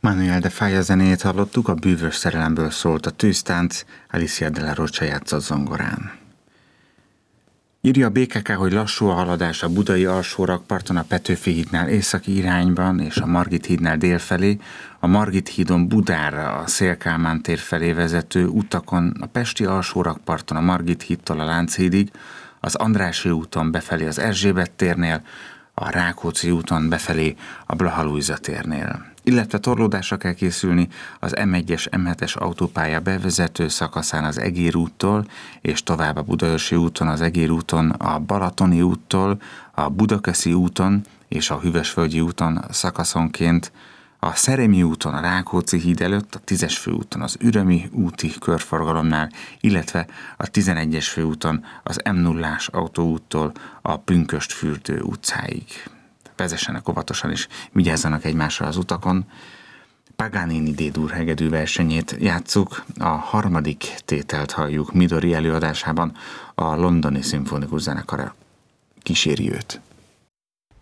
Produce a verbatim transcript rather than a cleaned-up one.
Manuel de Falla zenét hallottuk, a Bűvös szerelemből szólt a Tűztánc, Alicia de la Rocha játszott zongorán. Írja a bé ká ká, hogy lassú a haladás a budai alsórakparton, a Petőfi hídnál északi irányban és a Margit hídnál délfelé, a Margit hídon Budára, a Széll-Kálmán tér felé vezető utakon, a pesti alsórakparton a Margit hídtól a Lánchídig, az Andrássy úton befelé az Erzsébet térnél, a Rákóczi úton befelé a Blaha Lujza térnél. Illetve torlódásra kell készülni az em egyes em hetes autópálya bevezető szakaszán az Egér úttól, és tovább a Budaörsi úton, az Egér úton, a Balatoni úttól, a Budakeszi úton és a Hüvesvölgyi úton szakaszonként, a Szerémi úton, a Rákóczi híd előtt, a tízes főúton, az Ürömi úti körforgalomnál, illetve a tizenegyes főúton, az em nullás autóúttól a Pünkösdfürdő utcáig. Vezessenek óvatosan és vigyázzanak egymásra az utakon. Paganini D-dur hegedű versenyét játsszuk, a harmadik tételt halljuk Midori előadásában, a Londoni Szimfonikus Zenekar kíséri őt.